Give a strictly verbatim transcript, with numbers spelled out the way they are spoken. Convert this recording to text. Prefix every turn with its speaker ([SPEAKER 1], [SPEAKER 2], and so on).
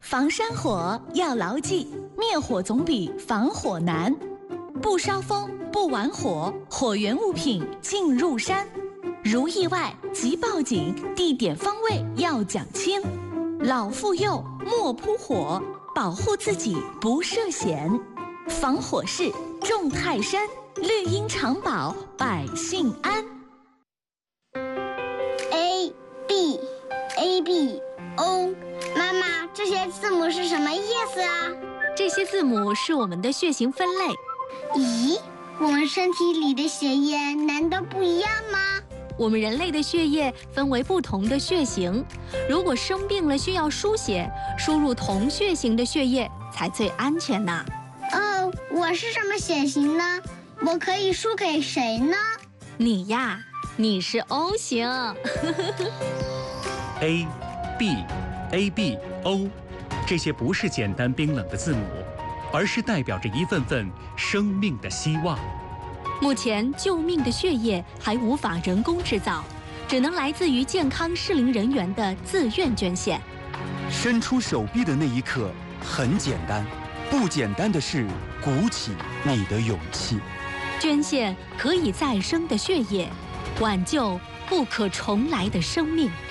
[SPEAKER 1] 防山火要牢记，灭火总比防火难。不烧风，不玩火，火源物品进入山。如意外即报警，地点方位要讲清。老妇幼莫扑火，保护自己不涉险。防火势重泰山，绿荫常保百姓安。
[SPEAKER 2] A B A B O， 妈妈，这些字母是什么意思啊？
[SPEAKER 3] 这些字母是我们的血型分类。
[SPEAKER 2] 咦，我们身体里的血液难道不一样吗？
[SPEAKER 3] 我们人类的血液分为不同的血型，如果生病了需要输血，输入同血型的血液才最安全呢。
[SPEAKER 2] 哦，我是什么血型呢？我可以输给谁呢？
[SPEAKER 3] 你呀，你是 O 型。
[SPEAKER 4] A B A B O， 这些不是简单冰冷的字母，而是代表着一份份生命的希望。
[SPEAKER 3] 目前救命的血液还无法人工制造，只能来自于健康适龄人员的自愿捐献。
[SPEAKER 5] 伸出手臂的那一刻很简单，不简单的是鼓起你的勇气。
[SPEAKER 3] 捐献可以再生的血液，挽救不可重来的生命。